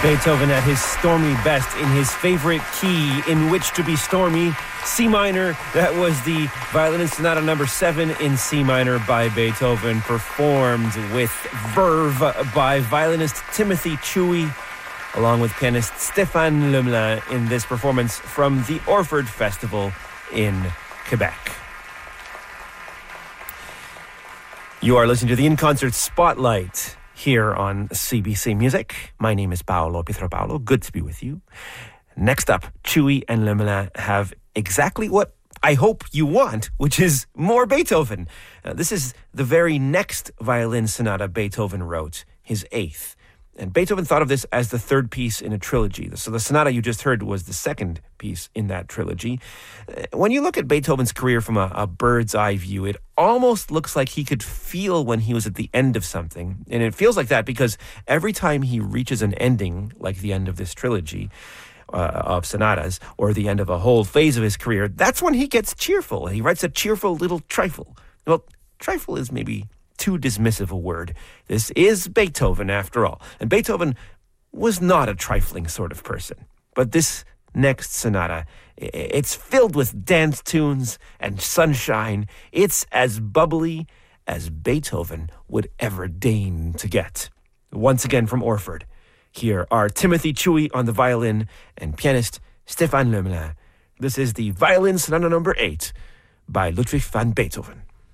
Beethoven at his stormy best in his favorite key in which to be stormy, C minor. That was the Violin Sonata number 7 in C minor by Beethoven, performed with verve by violinist Timothy Chewy, along with pianist Stéphane Lemelin in this performance from the Orford Festival in Quebec. You are listening to the In Concert Spotlight here on CBC Music. My name is Paolo Pietro-Paolo. Good to be with you. Next up, Chewy and Lemelin have exactly what I hope you want, which is more Beethoven. This is the very next violin sonata Beethoven wrote, his 8th. And Beethoven thought of this as the 3rd piece in a trilogy. So the sonata you just heard was the 2nd piece in that trilogy. When you look at Beethoven's career from a bird's eye view, it almost looks like he could feel when he was at the end of something. And it feels like that because every time he reaches an ending, like the end of this trilogy of sonatas, or the end of a whole phase of his career, that's when he gets cheerful. He writes a cheerful little trifle. Well, trifle is maybe too dismissive a word. This is Beethoven, after all. And Beethoven was not a trifling sort of person. But this next sonata, it's filled with dance tunes and sunshine. It's as bubbly as Beethoven would ever deign to get. Once again from Orford, here are Timothy Chewy on the violin and pianist Stéphane Lemelin. This is the Violin Sonata number 8 by Ludwig van Beethoven.